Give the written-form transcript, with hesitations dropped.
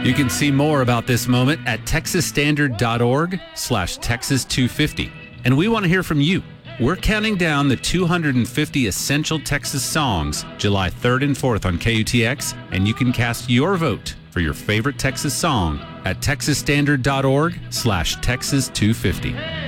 You can see more about this moment at texasstandard.org/Texas250. And we want to hear from you. We're counting down the 250 essential Texas songs July 3rd and 4th on KUTX, and you can cast your vote for your favorite Texas song at texasstandard.org/Texas250.